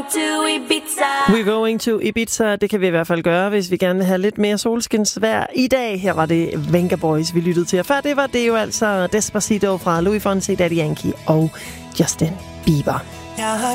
We're going to Ibiza. Det kan vi i hvert fald gøre, hvis vi gerne vil have lidt mere solskinsvejr i dag. Her var det Venga Boys, vi lyttede til. Og før det var det jo altså Despacito fra Louis Fonsi, Daddy Yankee og Justin Bieber.